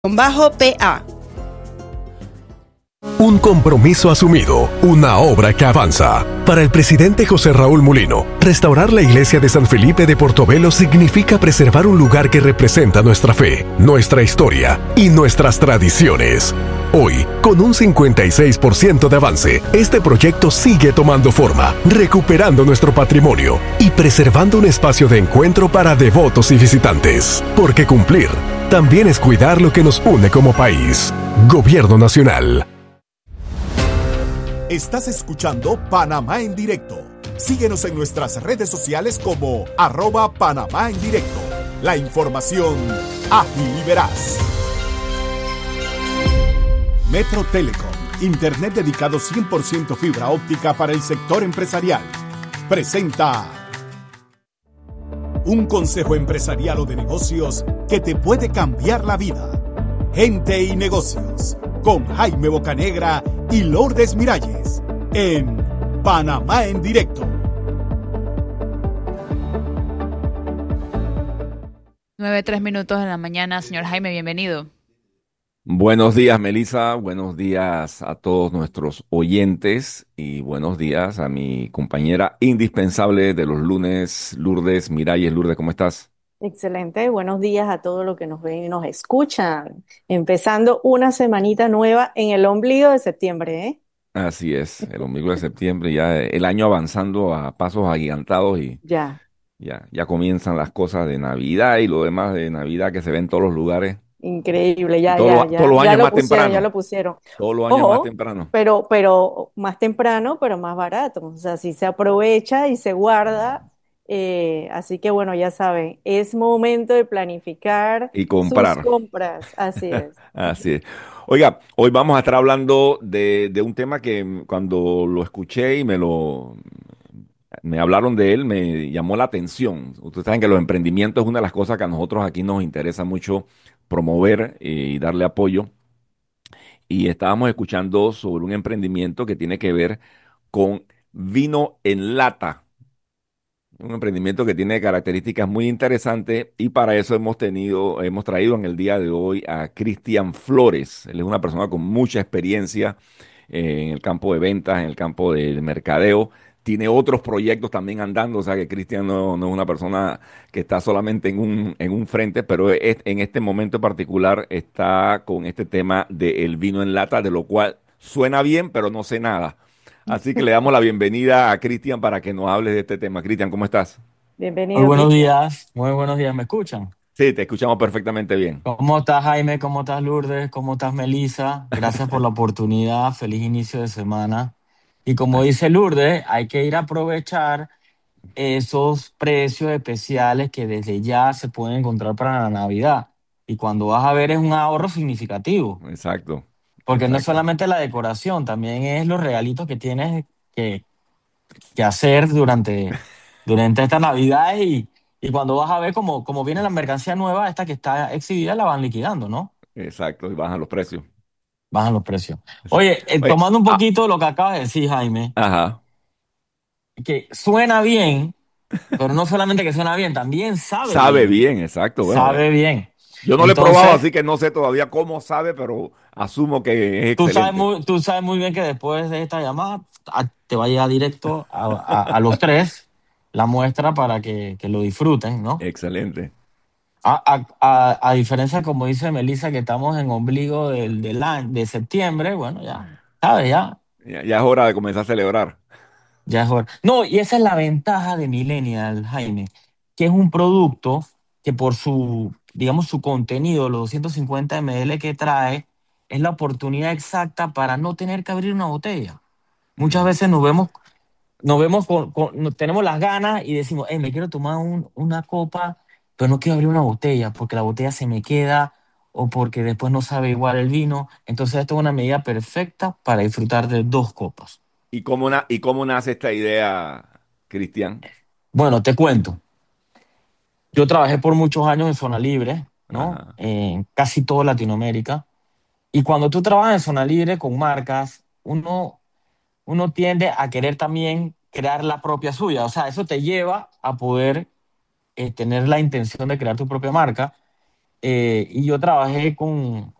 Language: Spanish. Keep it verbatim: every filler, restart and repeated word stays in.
bajo P A. Un compromiso asumido, una obra que avanza. Para el presidente José Raúl Mulino, restaurar la iglesia de San Felipe de Portobelo significa preservar un lugar que representa nuestra fe, nuestra historia y nuestras tradiciones. Hoy, con un cincuenta y seis por ciento de avance, este proyecto sigue tomando forma, recuperando nuestro patrimonio y preservando un espacio de encuentro para devotos y visitantes. Porque cumplir también es cuidar lo que nos une como país. Gobierno Nacional. Estás escuchando Panamá en Directo. Síguenos en nuestras redes sociales como arroba Panamá en Directo. La información ágil y veraz. Metro Telecom, internet dedicado cien por ciento fibra óptica para el sector empresarial. Presenta un consejo empresarial o de negocios que te puede cambiar la vida. Gente y negocios, con Jaime Bocanegra y Lourdes Miralles, en Panamá en Directo. Nueve, tres minutos de la mañana. Señor Jaime, bienvenido. Buenos días, Melissa. Buenos días a todos nuestros oyentes y buenos días a mi compañera indispensable de los lunes, Lourdes Miralles. Lourdes, ¿cómo estás? Excelente, buenos días a todos los que nos ven y nos escuchan. Empezando una semanita nueva en el ombligo de septiembre, ¿eh? Así es, el ombligo de septiembre, ya el año avanzando a pasos agigantados y Ya, ya, ya comienzan las cosas de Navidad y lo demás de Navidad que se ve en todos los lugares. increíble, Y ya, todos ya, los, todos ya, los ya años lo más pusieron, ya temprano, lo pusieron. todos los años más Ojo, temprano. pero, pero más temprano, pero más barato. O sea, si se aprovecha y se guarda. Eh, así que bueno, ya saben, es momento de planificar Y sus comprar. compras. Así es. Así es. Oiga, hoy vamos a estar hablando de, de un tema que mm, cuando lo escuché y me lo me hablaron de él, me llamó la atención. Ustedes saben que los emprendimientos es una de las cosas que a nosotros aquí nos interesa mucho promover y darle apoyo. Y estábamos escuchando sobre un emprendimiento que tiene que ver con vino en lata. Un emprendimiento que tiene características muy interesantes y para eso hemos tenido, hemos traído en el día de hoy a Cristian Flores. Él es una persona con mucha experiencia eh, en el campo de ventas, en el campo del mercadeo. Tiene otros proyectos también andando, o sea que Cristian no, no es una persona que está solamente en un, en un frente, pero es- en este momento particular está con este tema del vino en lata, de lo cual suena bien, pero no sé nada. Así que le damos la bienvenida a Cristian para que nos hable de este tema. Cristian, ¿cómo estás? Muy Bienvenido, buenos Cristian. días, muy buenos días, ¿me escuchan? Sí, te escuchamos perfectamente bien. ¿Cómo estás, Jaime? ¿Cómo estás, Lourdes? ¿Cómo estás, Melissa? Gracias por la oportunidad, feliz inicio de semana. Y como dice Lourdes, hay que ir a aprovechar esos precios especiales que desde ya se pueden encontrar para la Navidad. Y cuando vas a ver es un ahorro significativo, Exacto, porque no es exacto. solamente la decoración, también es los regalitos que tienes que, que hacer durante, durante esta Navidad y, y cuando vas a ver cómo, cómo viene la mercancía nueva, esta que está exhibida, la van liquidando, ¿no? Exacto, y bajan los precios. Bajan los precios. Exacto. Oye, eh, Oye, tomando un ah, poquito de lo que acabas de decir, Jaime, ajá. que suena bien, pero no solamente que suena bien, también sabe Sabe bien. bien, exacto. Bueno, eh, Sabe bien. yo no lo he probado, Entonces, así que no sé todavía cómo sabe, pero asumo que es tú sabes excelente. muy, tú sabes muy bien que después de esta llamada a- te va a llegar directo a, a- a los tres la muestra para que, que lo disfruten, ¿no? Excelente. A, a- a- a diferencia, como dice Melissa, que estamos en ombligo del, del año, de septiembre, bueno, ya, ¿sabes? Ya, Ya, ya es hora de comenzar a celebrar. ya es hora. No, y esa es la ventaja de Millennial, Jaime, que es un producto que por su, digamos, su contenido, los doscientos cincuenta mililitros que trae, es la oportunidad exacta para no tener que abrir una botella. Muchas Ujú. veces nos vemos, nos vemos con, con- no- tenemos las ganas y decimos, hey, me quiero tomar un- una copa, pero no quiero abrir una botella porque la botella se me queda o porque después no sabe igual el vino. Entonces, esto es una medida perfecta para disfrutar de dos copas. ¿Y cómo, na- y cómo nace esta idea, Cristian? Bueno, te cuento. Yo trabajé por muchos años en zona libre, ¿no? Ajá. En casi toda Latinoamérica. Y cuando tú trabajas en zona libre con marcas, uno, uno tiende a querer también crear la propia suya. O sea, eso te lleva a poder eh, tener la intención de crear tu propia marca. Eh, y yo trabajé con,